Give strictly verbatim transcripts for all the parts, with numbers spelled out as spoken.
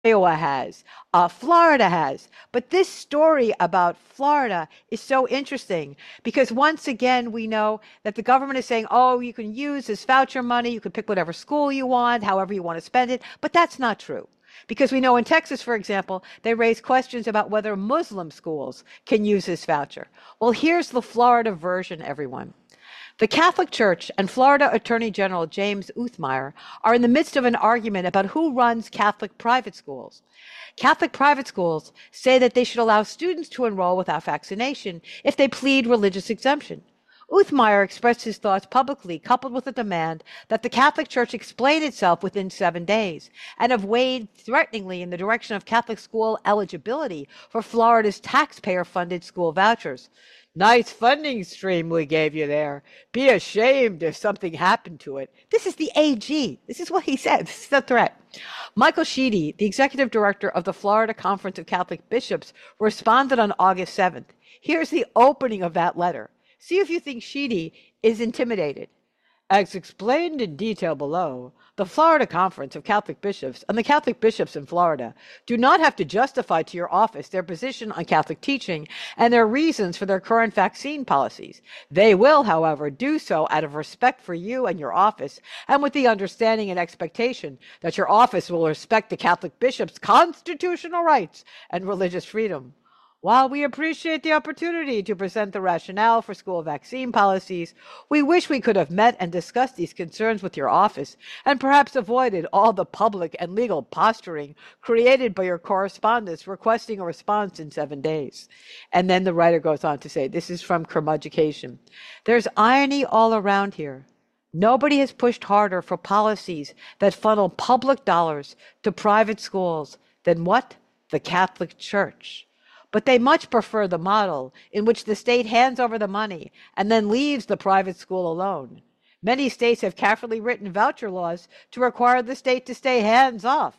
Iowa has, uh, Florida has. But this story about Florida is so interesting because once again, we know that the government is saying, oh, you can use this voucher money, you can pick whatever school you want, however you want to spend it. But that's not true. Because we know in Texas, for example, they raise questions about whether Muslim schools can use this voucher. Well, here's the Florida version, everyone. The Catholic Church and Florida Attorney General James Uthmire are in the midst of an argument about who runs Catholic private schools. Catholic private schools say that they should allow students to enroll without vaccination if they plead religious exemption. Uthmire expressed his thoughts publicly, coupled with a demand that the Catholic Church explain itself within seven days, and have weighed threateningly in the direction of Catholic school eligibility for Florida's taxpayer-funded school vouchers. Nice funding stream we gave you there. Be ashamed if something happened to it. This is the A G. This is what he said. This is the threat. Michael Sheedy, the executive director of the Florida Conference of Catholic Bishops, responded on August seventh. Here's the opening of that letter. See if you think Sheedy is intimidated. As explained in detail below, the Florida Conference of Catholic Bishops and the Catholic bishops in Florida do not have to justify to your office their position on Catholic teaching and their reasons for their current vaccine policies. They will, however, do so out of respect for you and your office and with the understanding and expectation that your office will respect the Catholic bishops' constitutional rights and religious freedom. While we appreciate the opportunity to present the rationale for school vaccine policies, we wish we could have met and discussed these concerns with your office and perhaps avoided all the public and legal posturing created by your correspondence requesting a response in seven days. And then the writer goes on to say, this is from Curmudgecation. There's irony all around here. Nobody has pushed harder for policies that funnel public dollars to private schools than what? The Catholic Church. But they much prefer the model in which the state hands over the money and then leaves the private school alone. Many states have carefully written voucher laws to require the state to stay hands off.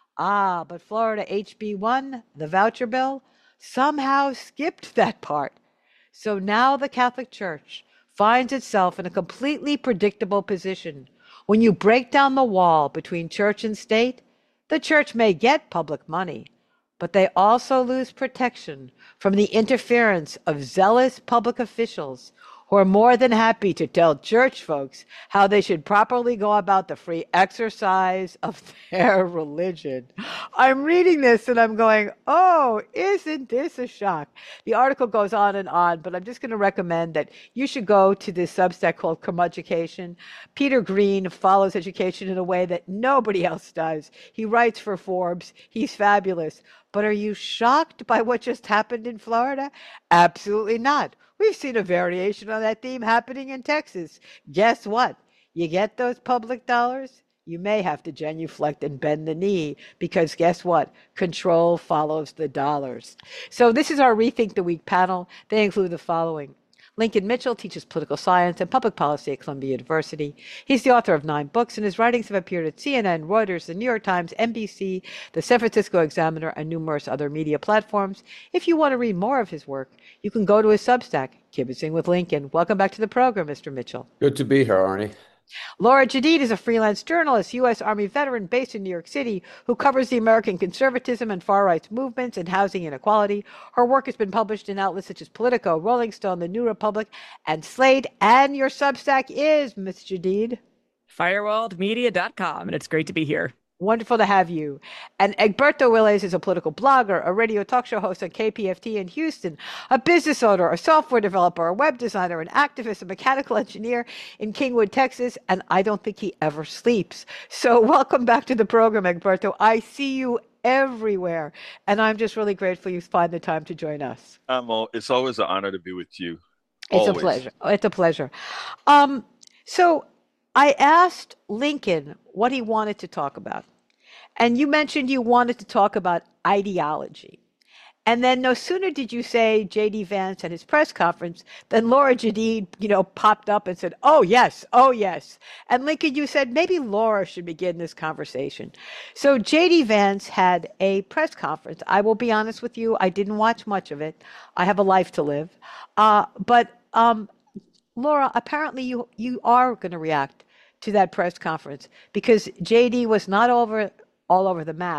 Ah, but Florida H B one, the voucher bill, somehow skipped that part. So now the Catholic Church finds itself in a completely predictable position. When you break down the wall between church and state, the church may get public money, but they also lose protection from the interference of zealous public officials who are more than happy to tell church folks how they should properly go about the free exercise of their religion. I'm reading this and I'm going, oh, isn't this a shock? The article goes on and on, but I'm just going to recommend that you should go to this Substack called Curmudgecation. Peter Green follows education in a way that nobody else does. He writes for Forbes. He's fabulous. But are you shocked by what just happened in Florida? Absolutely not. We've seen a variation on that theme happening in Texas. Guess what? You get those public dollars, you may have to genuflect and bend the knee because guess what? Control follows the dollars. So this is our Rethink the Week panel. They include the following. Lincoln Mitchell teaches political science and public policy at Columbia University. He's the author of nine books, and his writings have appeared at C N N, Reuters, the New York Times, N B C, the San Francisco Examiner, and numerous other media platforms. If you want to read more of his work, you can go to his Substack, Kibitzing with Lincoln. Welcome back to the program, Mister Mitchell. Good to be here, Arnie. Laura Jadid is a freelance journalist, U S. Army veteran based in New York City, who covers the American conservatism and far rights movements and housing inequality. Her work has been published in outlets such as Politico, Rolling Stone, The New Republic, and Slate. And your Substack is, Miss Jadid? firewalled media dot com, and it's great to be here. Wonderful to have you. And Egberto Willies is a political blogger, a radio talk show host on K P F T in Houston, a business owner, a software developer, a web designer, an activist, a mechanical engineer in Kingwood, Texas, and I don't think he ever sleeps. So welcome back to the program, Egberto. I see you everywhere, and I'm just really grateful you find the time to join us. Um, well, it's always an honor to be with you. It's Always. a pleasure. It's a pleasure. Um, so I asked Lincoln what he wanted to talk about. And you mentioned you wanted to talk about ideology. And then no sooner did you say J D Vance at his press conference than Laura Jadid, you know, popped up and said, oh, yes, oh, yes. And Lincoln, you said maybe Laura should begin this conversation. So J D Vance had a press conference. I will be honest with you, I didn't watch much of it. I have a life to live. Uh, but um, Laura, apparently you, you are going to react to that press conference because J D was not over all over the map.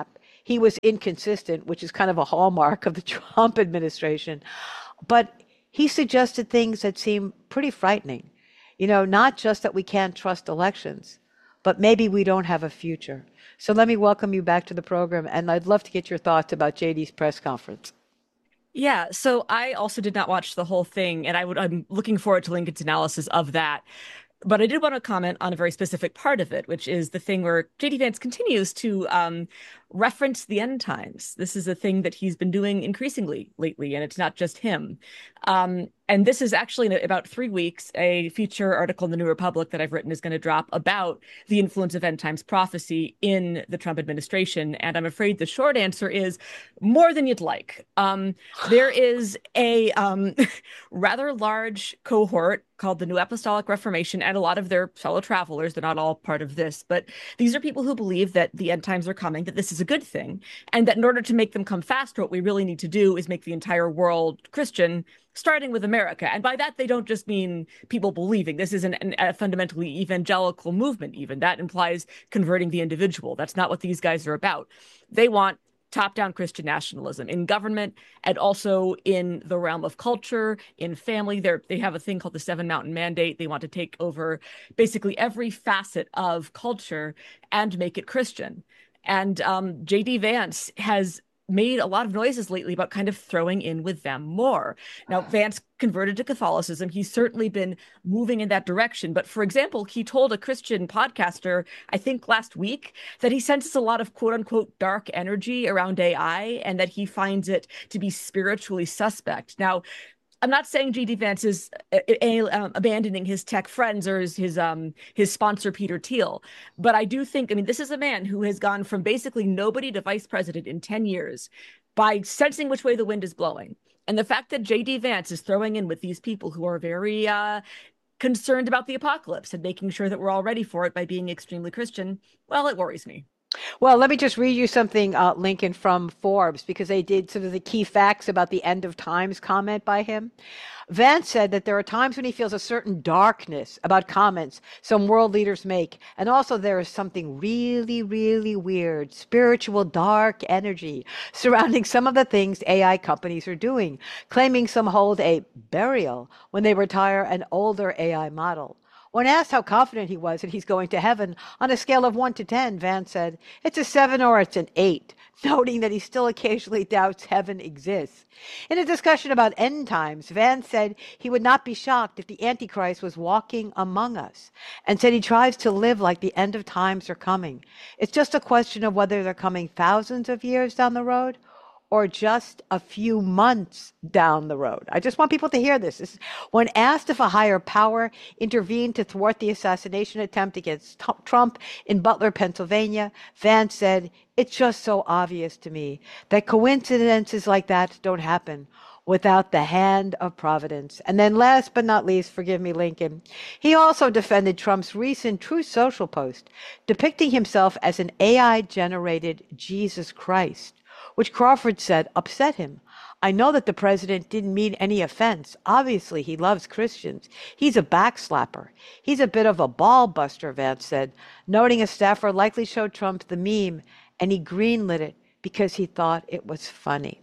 he was inconsistent, which is kind of a hallmark of the Trump administration. But he suggested things that seem pretty frightening. You know, not just that we can't trust elections, but maybe we don't have a future. So let me welcome you back to the program, and I'd love to get your thoughts about J D's press conference. Yeah, so I also did not watch the whole thing, and I would I'm looking forward to Lincoln's analysis of that. But I did want to comment on a very specific part of it, which is the thing where J D Vance continues to um, reference the end times. This is a thing that he's been doing increasingly lately, and it's not just him. Um, and this is actually in about three weeks, a feature article in the New Republic that I've written is going to drop about the influence of end times prophecy in the Trump administration. And I'm afraid the short answer is more than you'd like. Um, there is a um, rather large cohort called the New Apostolic Reformation, and a lot of their fellow travelers. They're not all part of this, but these are people who believe that the end times are coming, that this is a good thing, and that in order to make them come faster, what we really need to do is make the entire world Christian, starting with America. And by that, they don't just mean people believing. This is an, an, a fundamentally evangelical movement, even. That implies converting the individual. That's not what these guys are about. They want top-down Christian nationalism in government and also in the realm of culture, in family. They're, they have a thing called the Seven Mountain Mandate. They want to take over basically every facet of culture and make it Christian. And um, J D Vance has made a lot of noises lately about kind of throwing in with them more. Now, Vance converted to Catholicism. He's certainly been moving in that direction. But for example, he told a Christian podcaster, I think last week, that he senses a lot of quote unquote dark energy around A I and that he finds it to be spiritually suspect. Now, I'm not saying J D Vance is uh, uh, abandoning his tech friends or his his um his sponsor Peter Thiel, but I do think, I mean, this is a man who has gone from basically nobody to vice president in ten years by sensing which way the wind is blowing. And the fact that J D Vance is throwing in with these people who are very uh, concerned about the apocalypse and making sure that we're all ready for it by being extremely Christian, well, it worries me. Well, let me just read you something, uh, Lincoln, from Forbes, because they did sort of the key facts about the end of times comment by him. Vance said that there are times when he feels a certain darkness about comments some world leaders make. And also there is something really, really weird, spiritual dark energy surrounding some of the things A I companies are doing, claiming some hold a burial when they retire an older A I model. When asked how confident he was that he's going to heaven on a scale of one to ten, Vance said, it's a seven or it's an eight, noting that he still occasionally doubts heaven exists. In a discussion about end times, Vance said he would not be shocked if the Antichrist was walking among us, and said he tries to live like the end of times are coming. It's just a question of whether they're coming thousands of years down the road or just a few months down the road. I just want people to hear this. This is, when asked if a higher power intervened to thwart the assassination attempt against t- Trump in Butler, Pennsylvania, Vance said, it's just so obvious to me that coincidences like that don't happen without the hand of Providence. And then last but not least, forgive me, Lincoln, he also defended Trump's recent Truth Social post depicting himself as an A I-generated Jesus Christ, which Crawford said upset him. I know that the president didn't mean any offense. Obviously, he loves Christians. He's a backslapper. He's a bit of a ball buster, Vance said, noting a staffer likely showed Trump the meme, and he greenlit it because he thought it was funny.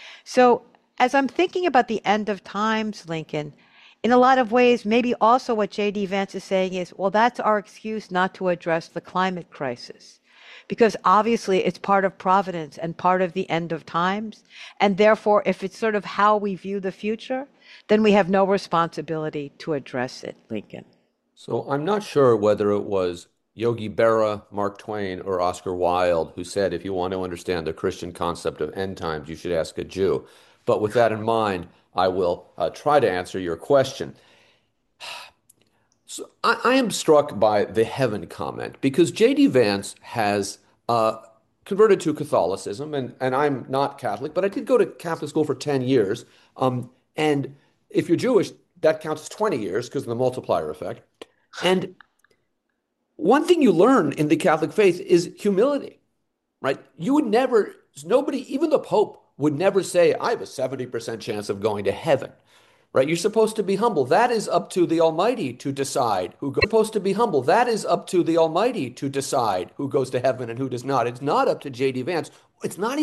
So as I'm thinking about the end of times, Lincoln, in a lot of ways, maybe also what J D Vance is saying is, well, that's our excuse not to address the climate crisis. Because obviously it's part of providence and part of the end of times. And therefore, if it's sort of how we view the future, then we have no responsibility to address it, Lincoln. So I'm not sure whether it was Yogi Berra, Mark Twain, or Oscar Wilde who said, if you want to understand the Christian concept of end times, you should ask a Jew. But with that in mind, I will uh, try to answer your question. So I, I am struck by the heaven comment because J D Vance has uh, converted to Catholicism, and, and I'm not Catholic, but I did go to Catholic school for ten years. Um, and if you're Jewish, that counts as twenty years because of the multiplier effect. And one thing you learn in the Catholic faith is humility, right? You would never, nobody, even the Pope, would never say, I have a seventy percent chance of going to heaven. Right? You're supposed to be humble. That is up to the Almighty to decide who goes. You're supposed to be humble. That is up to the Almighty to decide who goes to heaven and who does not. It's not up to J D Vance it's not